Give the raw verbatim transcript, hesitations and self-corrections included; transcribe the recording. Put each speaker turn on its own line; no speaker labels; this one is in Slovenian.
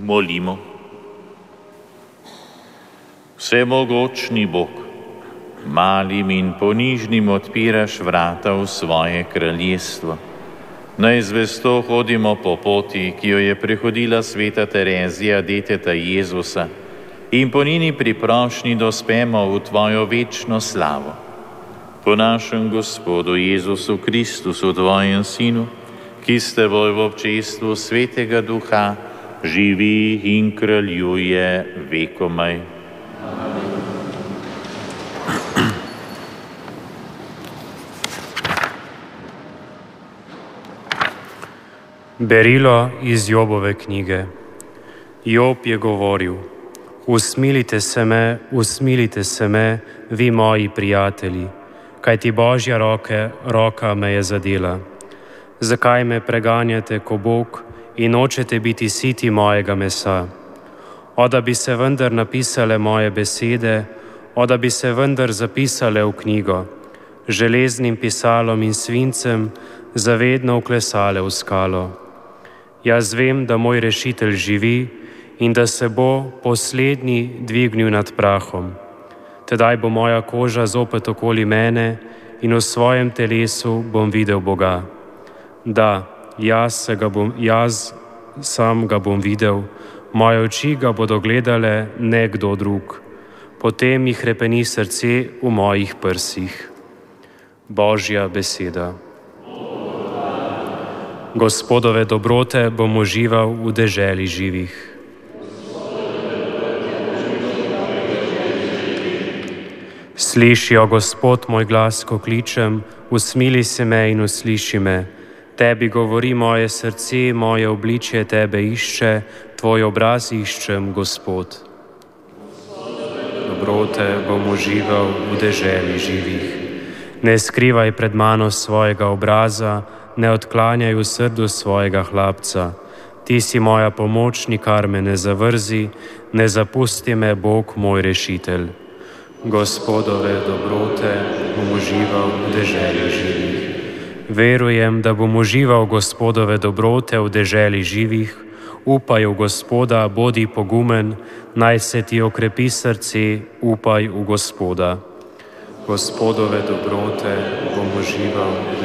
Molimo. Vsemogočni Bog, malim in ponižnim odpiraš vrata v svoje kraljestvo. Naj zvesto hodimo po poti, ki jo je prehodila sveta Terezija, deteta Jezusa, in po njeni priprošnji dospemo v tvojo večno slavo. Po našem Gospodu Jezusu Kristusu, tvojem Sinu, ki s teboj v občestvu Svetega Duha živi in kraljuje vekomaj.
Berilo iz Jobove knjige. Job je govoril: Usmilite se me, usmilite se me, vi moji prijatelji, kajti Božja roke, roka me je zadela. Zakaj me preganjate ko Bog in nočete biti siti mojega mesa? O, da bi se vendar napisale moje besede, o, da bi se vendar zapisale v knjigo, železnim pisalom in svincem zavedno vklesale v skalo. Jaz vem, da moj rešitelj živi in da se bo poslednji dvignil nad prahom. Tedaj bo moja koža zopet okoli mene in v svojem telesu bom videl Boga. Da, jaz, se ga bom, jaz sam ga bom videl, moje oči ga bodo gledale, ne kdo drug. Potem jih hrepeni srce v mojih prsih. Božja beseda. Gospodove dobrote bom užival v deželi živih. Slišijo, Gospod, moj glas, ko kličem, usmili se me in usliši me. Tebi govori moje srce, moje obličje tebe išče, tvoj obraz iščem, Gospod. Dobrote bom užival v deželi živih. Ne skrivaj pred mano svojega obraza, ne odklanjaj v srdu svojega hlapca. Ti si moja pomoč, nikar me ne zavrzi, ne zapusti me, Bog, moj rešitelj. Gospodove dobrote bom užival v deželi živih. Verujem, da bom užival Gospodove dobrote v deželi živih. Upaj v Gospoda, bodi pogumen, naj se ti okrepi srce, upaj v Gospoda. Gospodove dobrote bom užival v